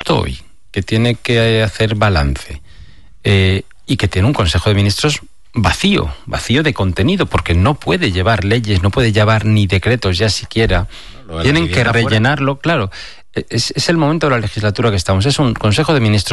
hoy, que tiene que hacer balance y que tiene un Consejo de Ministros vacío de contenido, porque no puede llevar leyes, no puede llevar ni decretos ya siquiera, tienen que rellenarlo, claro. Es el momento de la legislatura que estamos, es un Consejo de Ministros